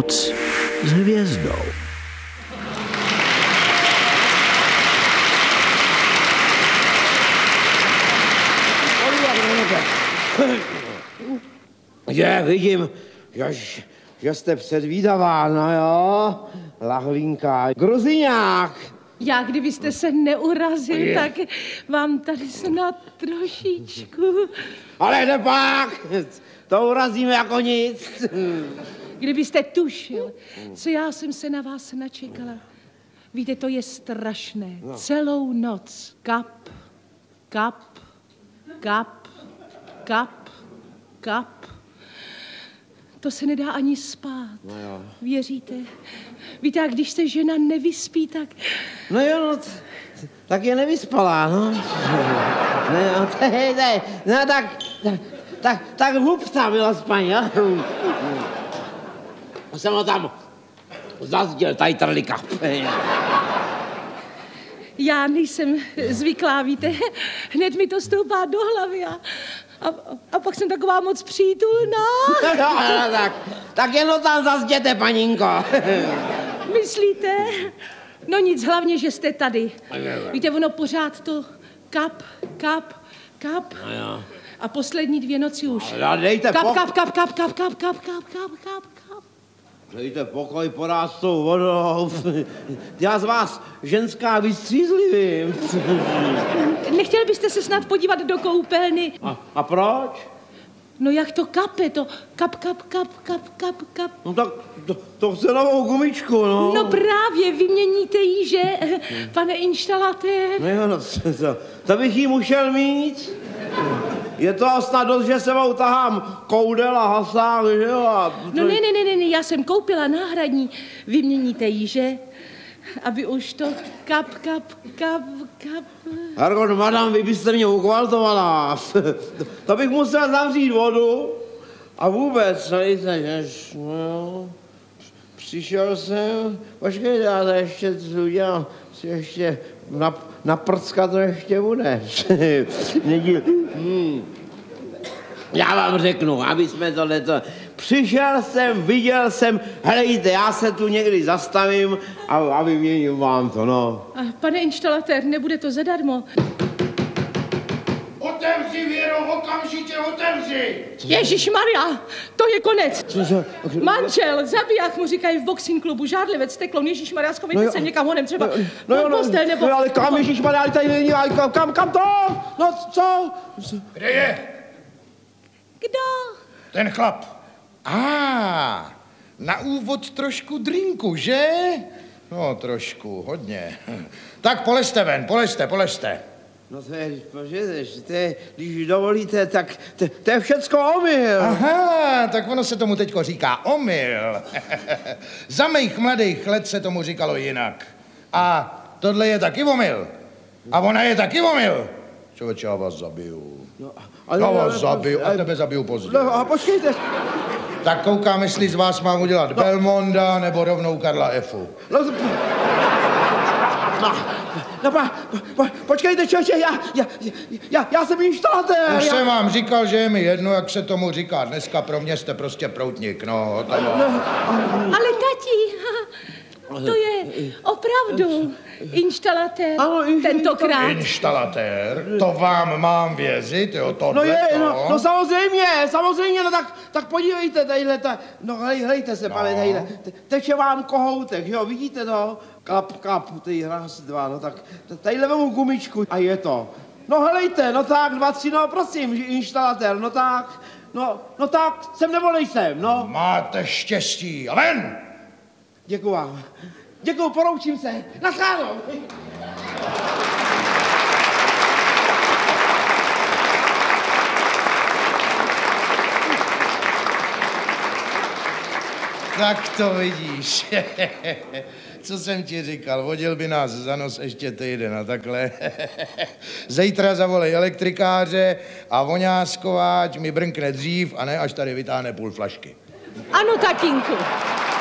Noc s hvězdou. Vidím, že jste předvídavá, no jo, lahvínka, gruziňák. Já, kdybyste se neurazil, tak vám tady snad trošičku. Ale nepak, to urazíme jako nic. Kdybyste tušil, co já jsem se na vás načekala. Víte, to je strašné. No. Celou noc. Kap, kap, kap, kap, kap. To se nedá ani spát. No jo. Věříte? Víte, a když se žena nevyspí, tak... No jo, no, tak je nevyspalá, no. No, tak hubca byla spaň, jo. Jsem ho tam zazděl, tady trlika. Já nejsem zvyklá, víte, hned mi to stoupá do hlavy a pak jsem taková moc přítulná. No, tak jenom tam zazděte, paninko. Myslíte? No nic, hlavně, že jste tady. Víte, ono pořád to kap, kap, kap. A poslední 2 noci už. Dejte kap, kap, kap, kap, kap, kap, kap, kap, kap, kap, kap. Dejte pokoj porád s tou vodou. Já z vás ženská vystřízlivým. Nechtěl byste se snad podívat do koupelny? A proč? No jak to kape, to kap, kap, kap, kap, kap, kap. No tak to chce novou gumičku, no. No právě, vyměníte jí, že, pane inštalatér? No jo, no, to bych jí musel mít. Je to snad dost, že se mnou tahám koudel a hasák, že jo? No ne, já jsem koupila náhradní. Vyměníte jí, že? Aby už to kap, kap, kap, kap. Hargon, madam, vy byste mě ukvaltovala. To bych musel zavřít vodu a vůbec, nejste, že... No, přišel jsem, počkejte, já to ještě udělám, si ještě na prcka to ještě bude. Já vám řeknu, aby jsme tohleto... Přišel jsem, viděl jsem, helejte, já se tu někdy zastavím a vyměním vám to, no. Pane inštalatér, nebude to zadarmo. Otevři, Věro, okamžitě otevři! Ježišmarja, to je konec. Manžel, zabiják mu říkají v boxing klubu, žádlivec, teklon, Ježišmarja, schovejte se někam honem, třeba pod postel, nebo... No ale kam, Ježišmarja, ale tady není, kam to? No co? Kde je? Kdo? Ten chlap. Na úvod trošku drinku, že? No, trošku, hodně. Tak polezte ven, polezte. No to je, když dovolíte, tak to je všecko omyl. Aha, tak ono se tomu teďko říká omyl. Za mých mladých let se tomu říkalo jinak. A tohle je taky omyl. A ona je taky omyl. Člověče, já vás zabiju. Já vás zabiju a tebe zabiju později. No a počkejte. Tak koukám, jestli z vás mám udělat Belmonda nebo rovnou Karla F. Počkejte, člověče, já jsem inštalatér. Už jsem vám říkal, že je mi jedno, jak se tomu říká. Dneska pro mě jste prostě proutník, no. Ale tati, to je opravdu inštalatér, tentokrát. Inštalatér? To vám mám věřit, jo, tohle. No samozřejmě, no tak podívejte, tadyhle, no hlejte se, pane, tadyhle, teče vám kohoutek, jo, vidíte to? Kap, tady raz, 2, no tak tadyhle vemu gumičku a je to. No hlejte, no tak, 2, 3, no prosím, inštalatér, no tak, jsem nebo nejsem, no. Máte štěstí, a ven! Děkuju vám. Děkuju, poroučím se. Naschledanou. Tak to vidíš. Co jsem ti říkal, vodil by nás za nos ještě týden a takhle. Zítra zavolej elektrikáře a voňáskováč mi brnkne dřív a ne až tady vytáhne půl flašky. Ano, tatínku.